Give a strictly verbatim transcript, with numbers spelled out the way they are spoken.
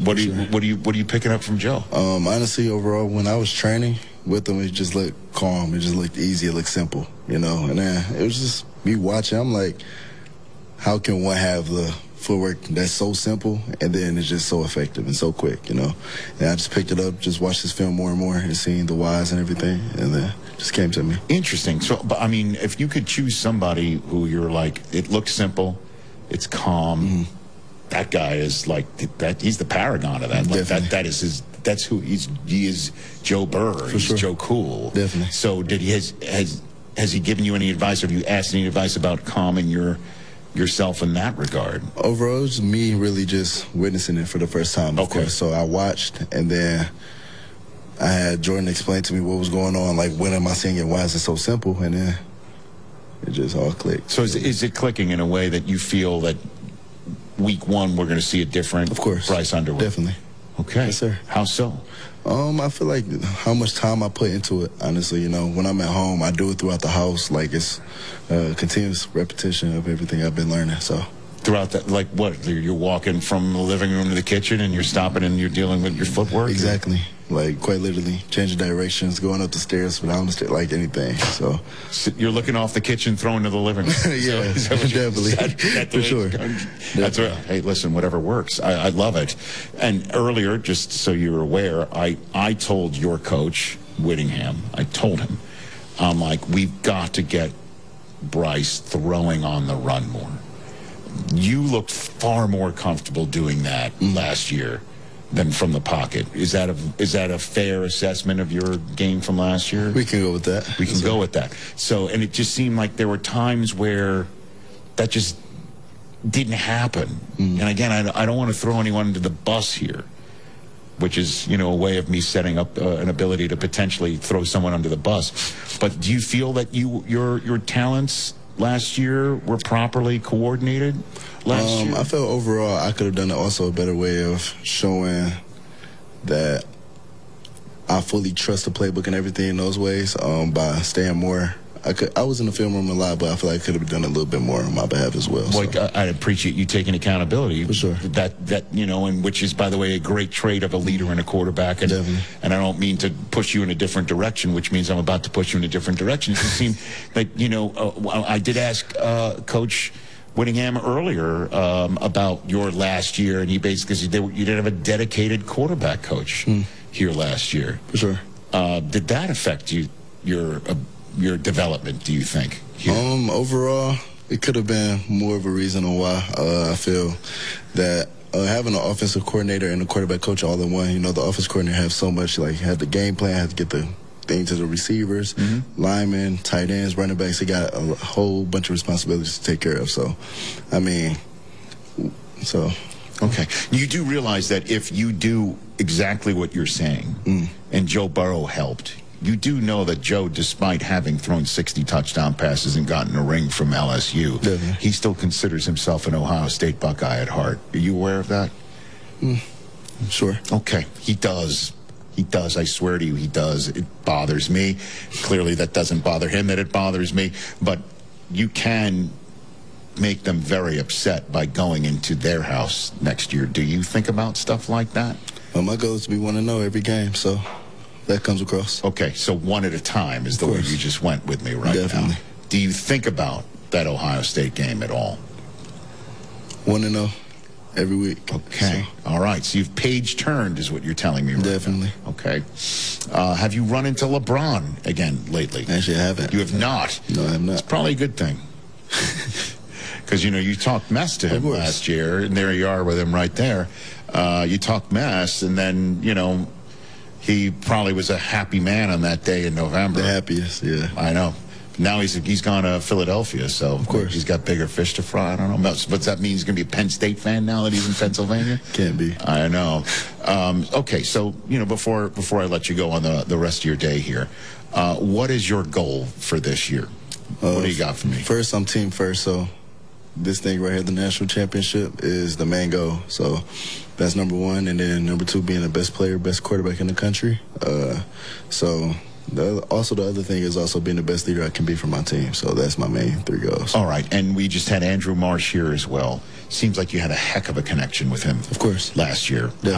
What do you sure. what do you what are you picking up from Joe? Um, honestly, overall, when I was training with him, it just looked calm. It just looked easy. It looked simple, you know. And then it was just me watching. I'm like, how can one have the footwork that's so simple and then it's just so effective and so quick, you know? And I just picked it up, just watched this film more and more and seeing the whys and everything, and then it just came to me. Interesting. So, but I mean, if you could choose somebody who you're like, it looks simple, it's calm. Mm-hmm. That guy is like that. He's the paragon of that. Like that. That is his. That's who he's. He is Joe Burr. For he's sure. Joe Cool. Definitely. So, did he has has has he given you any advice? Have you asked any advice about calming your yourself in that regard? Overall, it's me really just witnessing it for the first time. Of okay. course. So I watched, and then I had Jordan explain to me what was going on. Like, when am I seeing it? Why is it so simple? And then it just all clicked. So, is is it clicking in a way that you feel that week one we're going to see a different of course. Bryce Underwood? Definitely. Okay. Yes, sir. How so? Um, I feel like how much time I put into it, honestly, you know, when I'm at home, I do it throughout the house. Like, it's a continuous repetition of everything I've been learning, so. Throughout that, like what? You're walking from the living room to the kitchen and you're stopping and you're dealing with your footwork? Exactly. Like, quite literally, changing directions, going up the stairs, down the stairs, like anything, so. so you're looking off the kitchen, throwing to the living room. yeah, so, definitely, that, that for sure. That's right. Hey, listen, whatever works. I, I love it. And earlier, just so you're aware, I, I told your coach, Whittingham, I told him, I'm like, we've got to get Bryce throwing on the run more. You looked far more comfortable doing that mm. last year than from the pocket. Is that a is that a fair assessment of your game from last year? We can go with that. We can That's go right. with that. So, and it just seemed like there were times where that just didn't happen. Mm. And again, I, I don't want to throw anyone into the bus here, which is, you know, a way of me setting up uh, an ability to potentially throw someone under the bus. But do you feel that you your your talents last year were properly coordinated last um, year? I felt overall I could have done also a better way of showing that I fully trust the playbook and everything in those ways um, by staying more. I could. I was in the film room a lot, but I feel like I could have done a little bit more on my behalf as well. Like, so. I, I appreciate you taking accountability. For sure. That, that, you know, and which is, by the way, a great trait of a leader and a quarterback. And, Definitely. and I don't mean to push you in a different direction, which means I'm about to push you in a different direction. It seemed like, you know, uh, I did ask uh, Coach Whittingham earlier um, about your last year, and he basically said you didn't have a dedicated quarterback coach hmm. here last year. For sure. Uh, did that affect you, your uh, your development, do you think? Here? Um, overall, it could have been more of a reason on why uh, I feel that uh, having an offensive coordinator and a quarterback coach all in one, you know, the offense coordinator have so much, like, had the game plan, had to get the thing to the receivers, mm-hmm. linemen, tight ends, running backs. He got a whole bunch of responsibilities to take care of. So, I mean, so. Okay. You do realize that if you do exactly what you're saying, mm. and Joe Burrow helped, you do know that Joe, despite having thrown sixty touchdown passes and gotten a ring from L S U, Definitely. he still considers himself an Ohio State Buckeye at heart. Are you aware of that? Mm. Sure. Okay. He does. He does. I swear to you, he does. It bothers me. Clearly, that doesn't bother him, that it bothers me. But you can make them very upset by going into their house next year. Do you think about stuff like that? Well, my goal is to be one to know every game, so that comes across. Okay, so one at a time is the way you just went with me right Definitely. now. Do you think about that Ohio State game at all? Want to know every week. Okay. So. All right. So you've page turned is what you're telling me right Definitely. now. Okay. Uh, have you run into LeBron again lately? Actually, I haven't. You have not? No, I have not. It's probably a good thing. Because, you know, you talked mess to him last year, and there you are with him right there. Uh, you talked mess, and then, you know, he probably was a happy man on that day in November. The happiest, yeah. I know. Now he's he's gone to Philadelphia, so of course he's got bigger fish to fry. I don't know. But does that mean he's going to be a Penn State fan now that he's in Pennsylvania? Can't be. I know. Um, okay, so you know, before before I let you go on the the rest of your day here, uh, what is your goal for this year? Uh, what do you got for me? First, I'm team first, so this thing right here, the national championship, is the main goal. So that's number one, and then number two, being the best player, best quarterback in the country. Uh, so. The, also, the other thing is also being the best leader I can be for my team. So that's my main three goals. All right. And we just had Andrew Marsh here as well. Seems like you had a heck of a connection with him. Of course. Last year. Yeah.